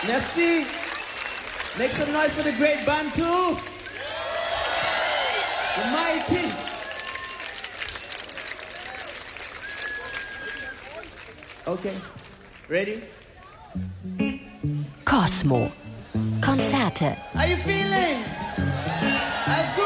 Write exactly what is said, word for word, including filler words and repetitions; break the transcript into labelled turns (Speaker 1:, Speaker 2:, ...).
Speaker 1: Merci. Make some noise for the great band too. The mighty. Okay. Ready?
Speaker 2: Cosmo. Konzerte.
Speaker 1: How you feeling? Alles gut?